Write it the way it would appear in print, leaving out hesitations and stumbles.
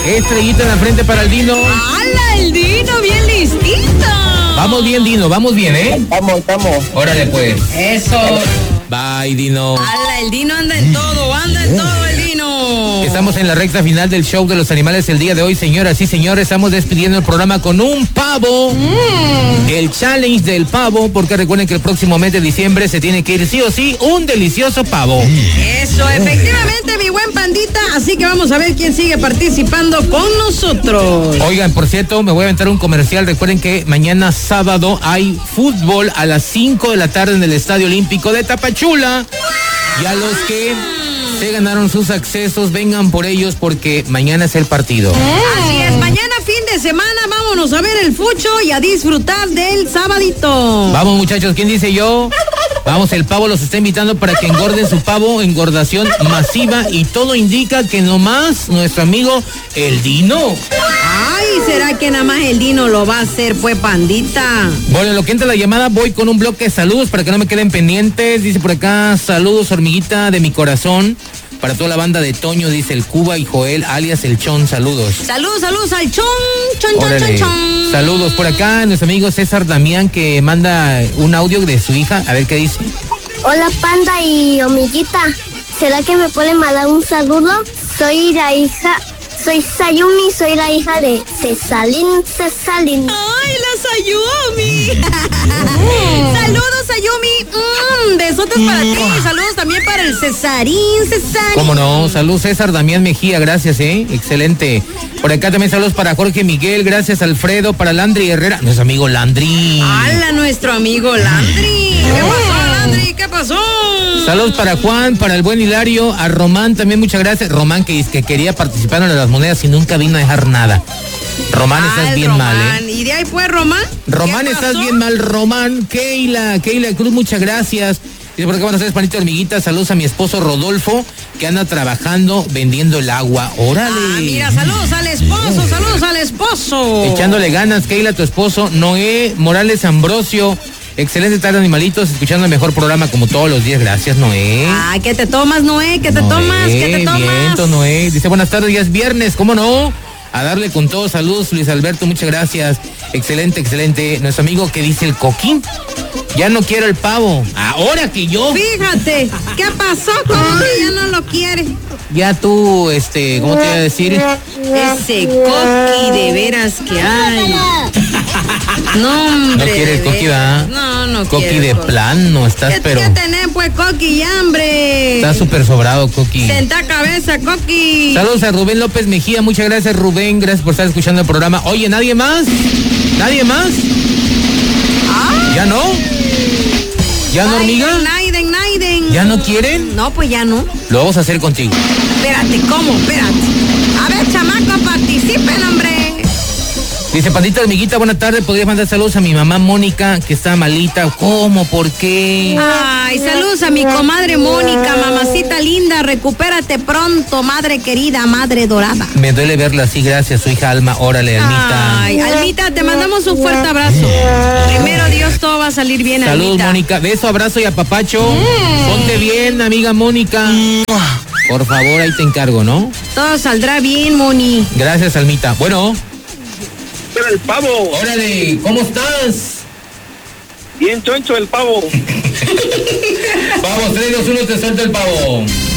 Estrellita en la frente para el Dino. ¡Hala, el Dino! ¡Bien listito! Vamos bien, Dino, vamos bien, ¿eh? Vamos. Órale, pues. Eso. Bye, Dino. ¡Hala, el Dino anda en todo el Dino! Estamos en la recta final del show de los animales el día de hoy, señoras y señores. Estamos despidiendo el programa con un pavo. El challenge del pavo, porque recuerden que el próximo mes de diciembre se tiene que ir sí o sí un delicioso pavo. Eso, efectivamente, mi buen pandita. Así que vamos a ver quién sigue participando con nosotros. Oigan, por cierto, me voy a aventar un comercial. Recuerden que mañana sábado hay fútbol a las 5 de la tarde en el Estadio Olímpico de Tapachula. Y a los que se ganaron sus accesos, vengan por ellos porque mañana es el partido. Así es, mañana fin de semana vámonos a ver el fucho y a disfrutar del sabadito. Vamos, muchachos, ¿quién dice yo? Vamos, el pavo los está invitando para que engorden su pavo, engordación masiva, y todo indica que nomás nuestro amigo el Dino. Ay, ¿será que nada más el Dino lo va a hacer, pues, pandita? Bueno, en lo que entra la llamada, voy con un bloque de saludos para que no me queden pendientes. Dice por acá, saludos, hormiguita de mi corazón. Para toda la banda de Toño, dice el Cuba y Joel, alias el Chon, saludos. Saludos al Chon. Saludos por acá, nuestro amigo César Damián, que manda un audio de su hija, a ver qué dice. Hola, panda y hormiguita. ¿Será que me pueden mandar un saludo? Soy Sayumi, soy la hija de Cesalín. ¡Ay, la Sayumi! Saludos, Sayumi. Besotes para ti. Saludos también para el Cesarín. ¿Cómo no? Saludos, César Damián Mejía, gracias, excelente. Por acá también saludos para Jorge Miguel, gracias, Alfredo, para Landry Herrera, nuestro amigo Landry. ¡Hala, nuestro amigo Landry! ¿Qué pasó, Landry? ¿Qué pasó? Saludos para Juan, para el buen Hilario, a Román también, muchas gracias. Román que quería participar en las monedas y nunca vino a dejar nada. Román, estás bien Román. mal, ¿Y de ahí pues, Román? Román, estás bien mal, Román. Keila Cruz, muchas gracias. Dice por acá, buenas tardes, panito hormiguita. Saludos a mi esposo Rodolfo, que anda trabajando vendiendo el agua. ¡Órale! Mira, saludos al esposo. Echándole ganas, Keila, tu esposo. Noé Morales Ambrosio. Excelente tarde, animalitos, escuchando el mejor programa como todos los días. Gracias, Noé. ¿Qué te tomas, Noé? ¿Qué te tomas? Viento, Noé. Dice, buenas tardes, ya es viernes, ¿cómo no? A darle con todos, saludos, Luis Alberto, muchas gracias. Excelente. Nuestro amigo que dice el Coquín, ya no quiero el pavo. Ahora que yo. Fíjate, ¿qué pasó? ¿Cómo que ya no lo quiere? Ya tú, ¿cómo te iba a decir? Ese Coqui, de veras que hay. No, hombre. No quiere el Coqui, ¿verdad? No Coqui quiere. de plano, estás pero. ¿Qué tenés, pues, Coqui, y hambre? Estás súper sobrado, Coqui. Senta cabeza, Coqui. Saludos a Rubén López Mejía, muchas gracias, Rubén, gracias por estar escuchando el programa. Oye, ¿nadie más? ¿Ya no? ¿Ya no, hormiga? Naiden. ¿Ya no quieren? No, pues ya no. Lo vamos a hacer contigo. Espérate, ¿cómo? Espérate. A ver, chamacos, participen, hombre. Dice, pandita hormiguita, buena tarde, ¿podrías mandar saludos a mi mamá Mónica, que está malita? ¿Cómo? ¿Por qué? Ay, saludos a mi comadre Mónica, mamacita linda, recupérate pronto, madre querida, madre dorada. Me duele verla así, gracias, su hija Alma, órale, Almita. Ay, Almita, te mandamos un fuerte abrazo. Primero Dios, todo va a salir bien, Saludos, Almita. Mónica, beso, abrazo y apapacho. Ponte bien, amiga Mónica. Por favor, ahí te encargo, ¿no? Todo saldrá bien, Moni. Gracias, Almita. Bueno. El pavo. Órale, ¿cómo estás? Bien choncho el pavo. Vamos, 3, 2, 1, te suelto el pavo.